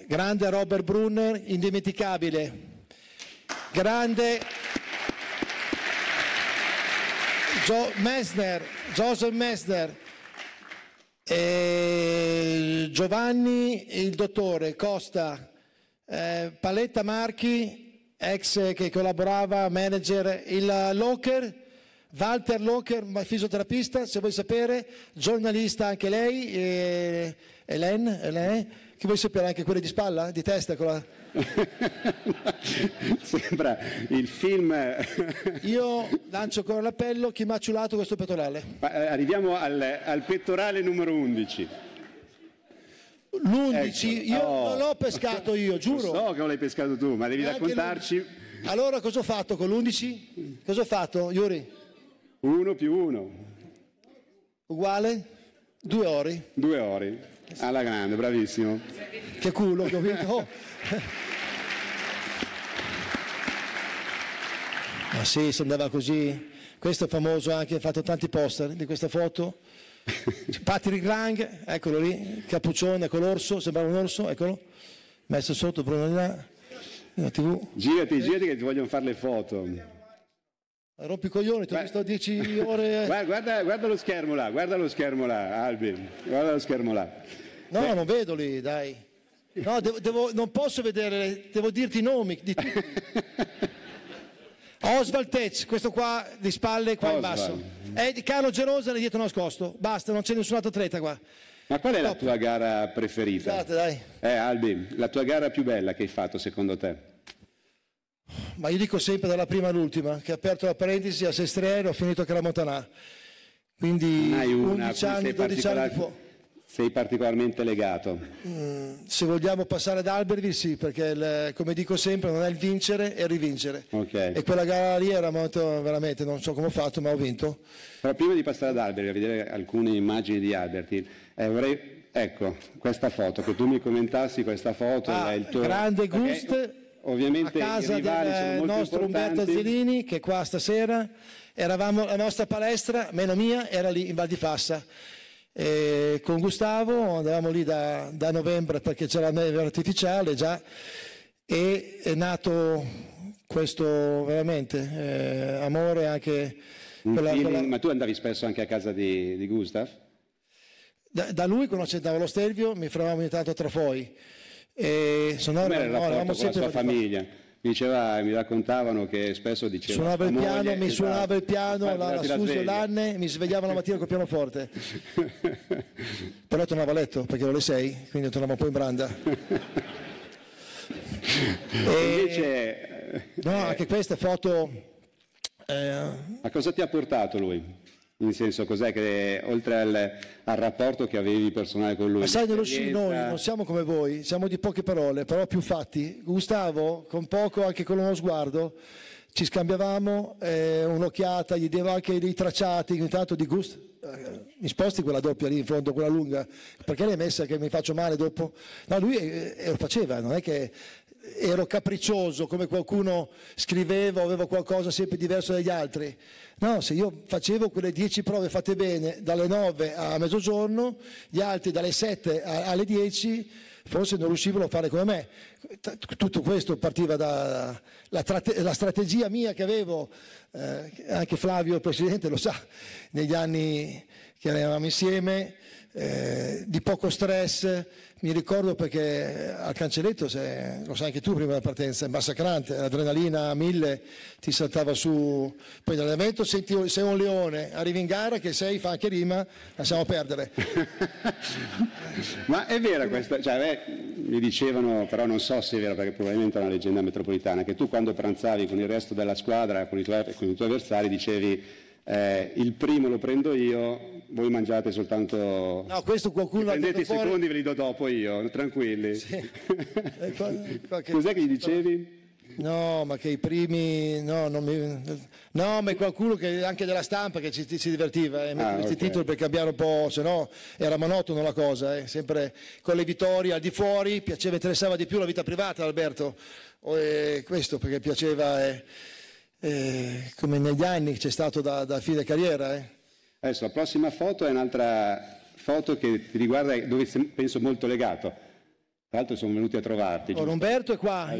grande Robert Brunner, indimenticabile, grande Joseph Messner, Giovanni il dottore Costa, Paletta Marchi, ex che collaborava, manager, il Locher, Walter Locher, fisioterapista, se vuoi sapere, giornalista anche lei, Hélène, che vuoi sapere anche quelle di spalla, di testa? Sembra il film. Io lancio ancora l'appello, chi mi ha ciulato questo pettorale? Arriviamo al pettorale numero 11. L'11, ecco. Io non l'ho pescato io, giuro. So che non l'hai pescato tu, ma devi raccontarci. Allora cosa ho fatto con l'11? Cosa ho fatto, Yuri? 1 più 1. Uguale? 2 ore. 2 ore. Alla grande, bravissimo. Che culo che ho vinto. Oh. Ma sì, si andava così. Questo è famoso anche, ha fatto tanti poster di questa foto. Patrick Lang, eccolo lì, cappuccione con l'orso, sembrava un orso, eccolo, messo sotto Bruno nella TV. Girati che ti vogliono fare le foto. Rompi i coglioni, ti ho visto 10 ore. Guarda lo schermo là, Albi, guarda lo schermo là. No, non vedo lì, dai. No, non posso vedere, devo dirti i nomi di tutti. Oswald Tech, questo qua di spalle, qua in basso. È di Carlo Gerosa, lì dietro nascosto. Basta, non c'è nessun altro atleta qua. Ma qual è la tua gara preferita? Scusate, dai. Albi, la tua gara più bella che hai fatto secondo te? Ma io dico sempre dalla prima all'ultima, che ho aperto la parentesi a Sestriere, ho finito che la Montanà. Quindi 11 anni, 12 anni di fuoco. Sei particolarmente legato? Se vogliamo passare ad Albertville sì, perché come dico sempre non è il vincere, è il rivincere. Okay. E quella gara lì era molto, veramente, non so come ho fatto, ma ho vinto. Però prima di passare ad Albertville, a vedere alcune immagini di Albertville, ecco, questa foto, che tu mi commentassi questa foto. È il tuo... Grande Gust, ovviamente a casa del nostro Umberto Zelini, che è qua stasera. Eravamo, la nostra palestra, meno mia, era lì in Val di Fassa. E con Gustavo andavamo lì da novembre perché c'era la neve artificiale già, e è nato questo veramente amore anche Ma tu andavi spesso anche a casa di Gustav? Da lui, quando c'era lo Stelvio, mi fermavamo ogni tanto a Trafoi e eravamo sempre con la sua famiglia. Mi raccontavano che spesso diceva mi suonava il piano, la Susi Lanne, mi svegliava la mattina col pianoforte. Però tornavo a letto perché ero le 6, quindi tornavo un po' in branda. Anche queste foto. Ma cosa ti ha portato lui? In senso, cos'è che oltre al rapporto che avevi personale con lui? Ma sai, noi non siamo come voi, siamo di poche parole, però più fatti. Gustavo, con poco, anche con uno sguardo, ci scambiavamo un'occhiata, gli diamo anche dei tracciati, ogni tanto di Gust, mi sposti quella doppia lì in fondo, quella lunga, perché l'hai messa che mi faccio male dopo? No, lui lo faceva, non è che ero capriccioso come qualcuno scriveva o avevo qualcosa sempre diverso dagli altri. No, se io facevo quelle 10 prove fatte bene dalle 9 a mezzogiorno, gli altri dalle 7 alle 10 forse non riuscivano a fare come me. Tutto questo partiva dalla strategia mia che avevo, anche Flavio il Presidente lo sa, negli anni che eravamo insieme, di poco stress. Mi ricordo perché al cancelletto, lo sai anche tu prima della partenza, è massacrante, l'adrenalina a 1000 ti saltava su, poi nell'evento senti sei un leone, arrivi in gara che fa anche rima, lasciamo perdere. Ma è vera questa, mi dicevano, però non so se è vera perché probabilmente è una leggenda metropolitana, che tu quando pranzavi con il resto della squadra, con i tuoi avversari, dicevi il primo lo prendo io, voi mangiate soltanto. No, questo qualcuno prendete i secondi, ve li do dopo io, tranquilli. Sì. Cos'è che gli dicevi? No, ma che i primi. No, ma è qualcuno che anche della stampa che si divertiva a mettere questi titoli per cambiare un po', se no era monotono la cosa, sempre con le vittorie al di fuori, interessava di più la vita privata, Alberto. Questo perché piaceva. Come negli anni c'è stato da fine carriera. Adesso la prossima foto è un'altra foto che ti riguarda, dove penso molto legato. Tra l'altro sono venuti a trovarti. Umberto è qua.